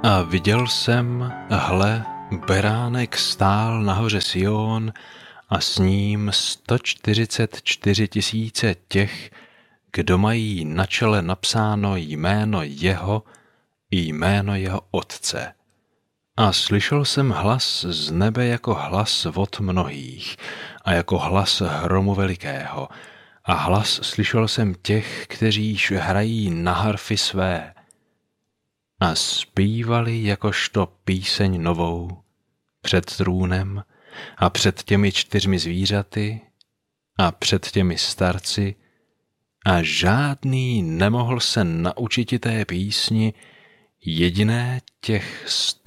A viděl jsem, hle, beránek stál na hoře Sion a s ním 144 000 těch, kdo mají na čele napsáno jméno jeho i jméno jeho otce. A slyšel jsem hlas z nebe jako hlas vod mnohých a jako hlas hromu velikého. A hlas slyšel jsem těch, kteříž hrají na harfy své. A zpívali jakožto píseň novou před trůnem a před těmi 4 zvířaty a před těmi starci, a žádný nemohl se naučiti té písni, jediné těch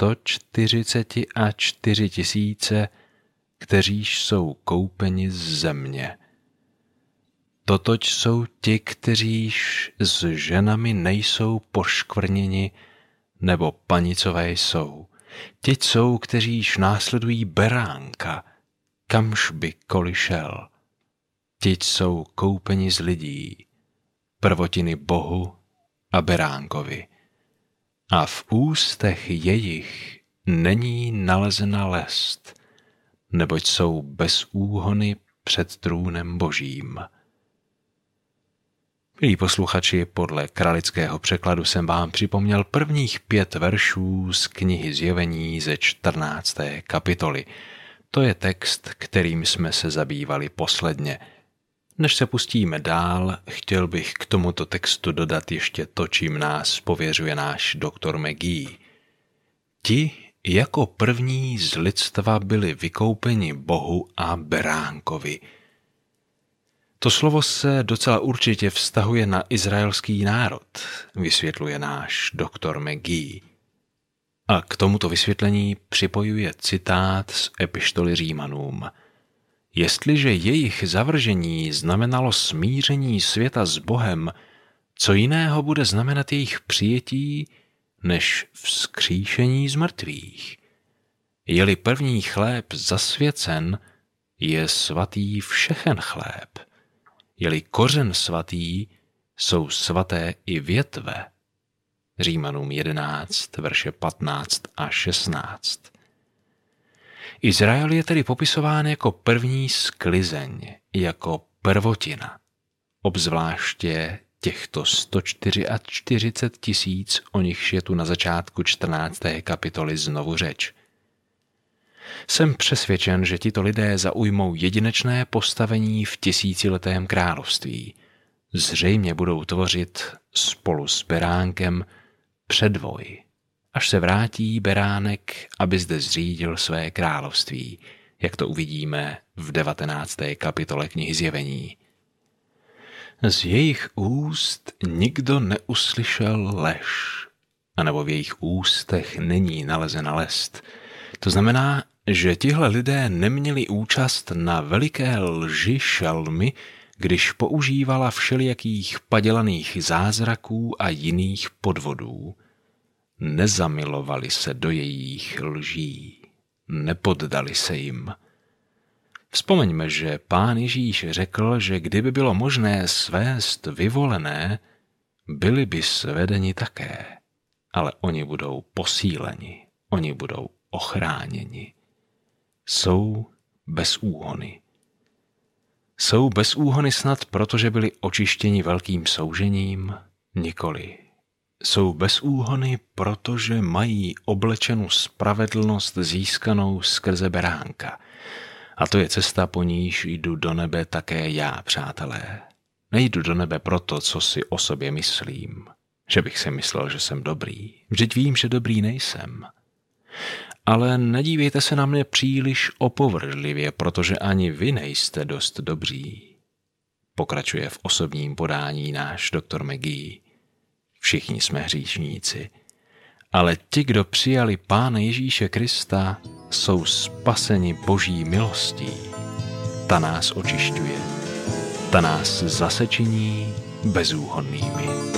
144 000, kteříž jsou koupeni z země. Totož jsou ti, kteříž s ženami nejsou poškvrněni, nebo panicové jsou. Ti jsou, kteříž následují beránka, kamž by koli šel. Ti jsou koupeni z lidí, prvotiny Bohu a beránkovi. A v ústech jejich není nalezena lest, neboť jsou bez úhony před trůnem Božím. Milí posluchači, podle kralického překladu jsem vám připomněl prvních 5 veršů z knihy Zjevení ze 14. kapitoly. To je text, kterým jsme se zabývali posledně. Než se pustíme dál, chtěl bych k tomuto textu dodat ještě to, čím nás pověřuje náš doktor McGee. Ti jako první z lidstva byli vykoupeni Bohu a beránkovi. To slovo se docela určitě vztahuje na izraelský národ, vysvětluje náš doktor McGee. A k tomuto vysvětlení připojuje citát z epištoly Římanům. Jestliže jejich zavržení znamenalo smíření světa s Bohem, co jiného bude znamenat jejich přijetí, než vzkříšení z mrtvých? Je-li první chléb zasvěcen, je svatý všechen chléb. Je-li kořen svatý, jsou svaté i větve. Římanům 11, verše 15 a 16. Izrael je tedy popisován jako první sklizeň, jako prvotina. Obzvláště těchto 144 000, o nichž je tu na začátku 14. kapitoly znovu řeč. Jsem přesvědčen, že tito lidé zaujmou jedinečné postavení v tisíciletém království. Zřejmě budou tvořit spolu s beránkem předvoj, až se vrátí beránek, aby zde zřídil své království, jak to uvidíme v 19. kapitole knihy Zjevení. Z jejich úst nikdo neuslyšel lež, anebo v jejich ústech není nalezena lest. To znamená, že tihle lidé neměli účast na veliké lži šelmy, když používala všelijakých padělaných zázraků a jiných podvodů. Nezamilovali se do jejich lží, nepoddali se jim. Vzpomeňme, že Pán Ježíš řekl, že kdyby bylo možné svést vyvolené, byli by svedeni také, ale oni budou posíleni, oni budou ochráněni. Jsou bez úhony. Jsou bez úhony snad, protože byli očištěni velkým soužením? Nikoli. Jsou bez úhony, protože mají oblečenu spravedlnost získanou skrze beránka. A to je cesta, po níž jdu do nebe také já, přátelé. Nejdu do nebe proto, co si o sobě myslím. Že bych si myslel, že jsem dobrý. Vždyť vím, že dobrý nejsem. Ale nedívejte se na mě příliš opovržlivě, protože ani vy nejste dost dobří. Pokračuje v osobním podání náš doktor McGee. Všichni jsme hříšníci, ale ti, kdo přijali Pána Ježíše Krista, jsou spaseni Boží milostí. Ta nás očišťuje, ta nás zase činí bezúhonnými.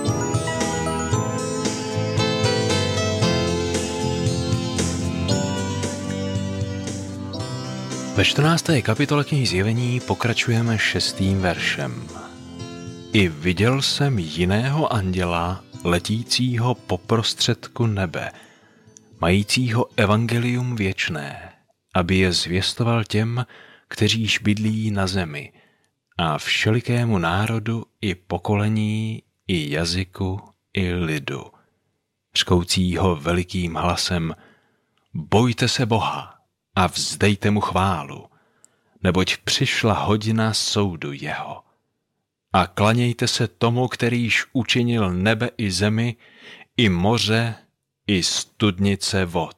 Ve 14. kapitole knihy Zjevení pokračujeme 6. veršem. I viděl jsem jiného anděla, letícího po prostředku nebe, majícího evangelium věčné, aby je zvěstoval těm, kteříž bydlí na zemi, a všelikému národu i pokolení, i jazyku, i lidu. Řkoucího velikým hlasem: Bojte se Boha a vzdejte mu chválu, neboť přišla hodina soudu jeho. A klanějte se tomu, kterýž učinil nebe i zemi, i moře, i studnice vod.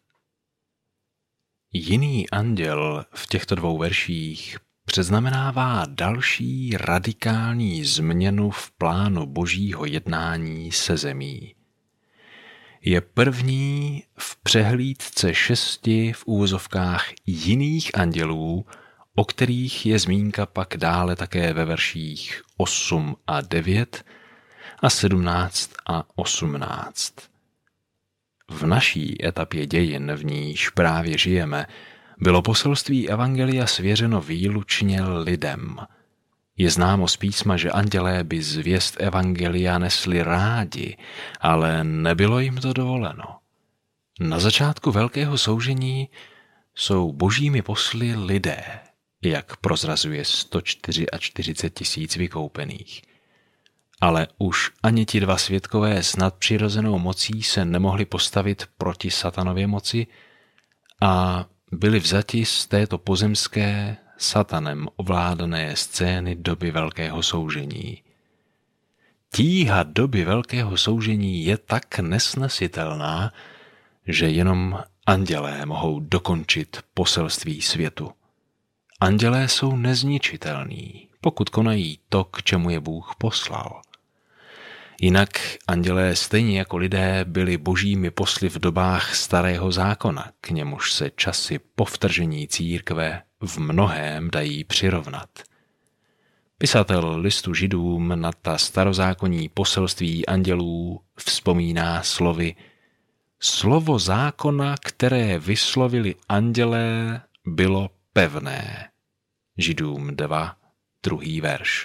Jiný anděl v těchto dvou verších předznamenává další radikální změnu v plánu božího jednání se zemí. Je první v přehlídce 6 v úvozovkách jiných andělů, o kterých je zmínka pak dále také ve verších 8 a 9 a 17 a 18. V naší etapě dějin, v níž právě žijeme, bylo poselství evangelia svěřeno výlučně lidem. Je známo z písma, že andělé by zvěst evangelia nesli rádi, ale nebylo jim to dovoleno. Na začátku velkého soužení jsou božími posly lidé, jak prozrazuje 144 000 vykoupených. Ale už ani ti dva svědkové s nadpřirozenou mocí se nemohli postavit proti satanově moci a byli vzati z této pozemské, satanem ovládané scény doby velkého soužení. Tíha doby velkého soužení je tak nesnesitelná, že jenom andělé mohou dokončit poselství světu. Andělé jsou nezničitelní, pokud konají to, k čemu je Bůh poslal. Jinak andělé stejně jako lidé byli božími posly v dobách starého zákona, k němuž se časy po vtržení církve v mnohém dají přirovnat. Pisatel listu Židům na ta starozákonní poselství andělů vzpomíná slovy: Slovo zákona, které vyslovili andělé, bylo pevné. Židům 2, 2. verš.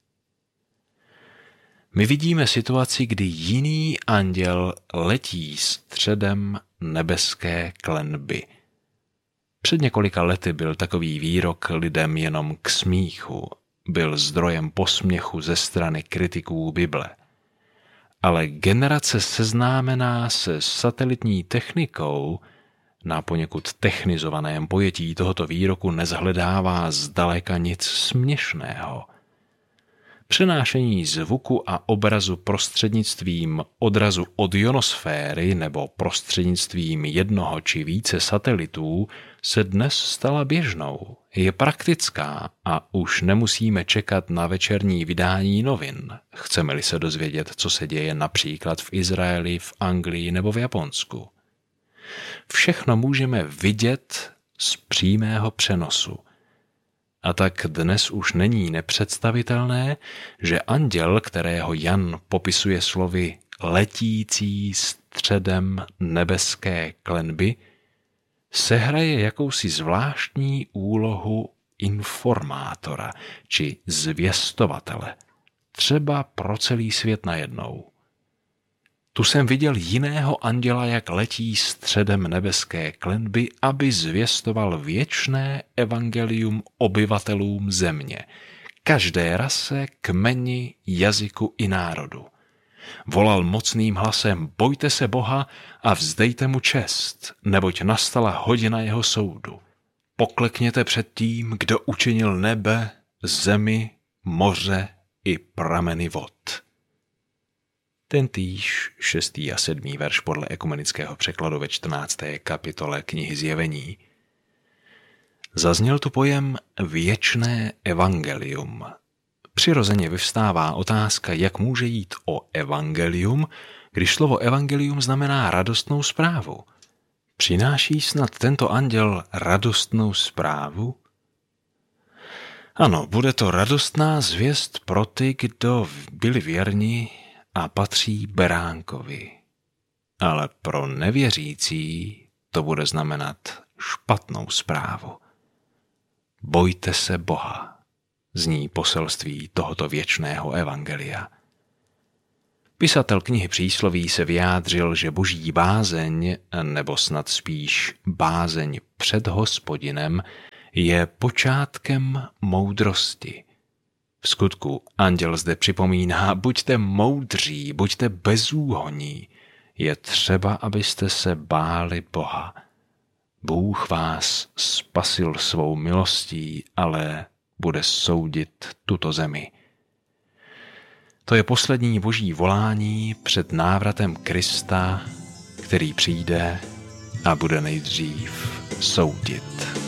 My vidíme situaci, kdy jiný anděl letí středem nebeské klenby. Před několika lety byl takový výrok lidem jenom k smíchu, byl zdrojem posměchu ze strany kritiků Bible. Ale generace seznámená se satelitní technikou na poněkud technizovaném pojetí tohoto výroku nezhledává zdaleka nic směšného. Přenášení zvuku a obrazu prostřednictvím odrazu od ionosféry nebo prostřednictvím jednoho či více satelitů se dnes stala běžnou, je praktická a už nemusíme čekat na večerní vydání novin, chceme-li se dozvědět, co se děje například v Izraeli, v Anglii nebo v Japonsku. Všechno můžeme vidět z přímého přenosu. A tak dnes už není nepředstavitelné, že anděl, kterého Jan popisuje slovy letící středem nebeské klenby, sehraje jakousi zvláštní úlohu informátora či zvěstovatele, třeba pro celý svět najednou. Tu jsem viděl jiného anděla, jak letí středem nebeské klenby, aby zvěstoval věčné evangelium obyvatelům země, každé rase, kmeni, jazyku i národu. Volal mocným hlasem: Bojte se Boha a vzdejte mu čest, neboť nastala hodina jeho soudu. Poklekněte před tím, kdo učinil nebe, zemi, moře i prameny vod. Tentýž 6. a 7. verš podle ekumenického překladu ve 14. kapitole knihy Zjevení. Zazněl tu pojem věčné evangelium. Přirozeně vyvstává otázka, jak může jít o evangelium, když slovo evangelium znamená radostnou zprávu. Přináší snad tento anděl radostnou zprávu? Ano, bude to radostná zvěst pro ty, kdo byli věrni a patří beránkovi. Ale pro nevěřící to bude znamenat špatnou zprávu. Bojte se Boha, zní poselství tohoto věčného evangelia. Pisatel knihy Přísloví se vyjádřil, že boží bázeň, nebo snad spíš bázeň před Hospodinem, je počátkem moudrosti. V skutku anděl zde připomíná, buďte moudří, buďte bezúhonní. Je třeba, abyste se báli Boha. Bůh vás spasil svou milostí, ale bude soudit tuto zemi. To je poslední boží volání před návratem Krista, který přijde a bude nejdřív soudit.